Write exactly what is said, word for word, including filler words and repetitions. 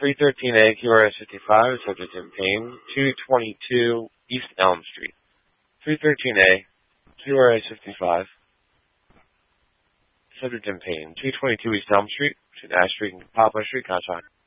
three thirteen A Q R S fifty-five, subject in pain, two twenty-two East Elm Street. three thirteen A Q R S fifty-five, subject in pain, two twenty-two East Elm Street, between Ash Street and Poplar Street, contact.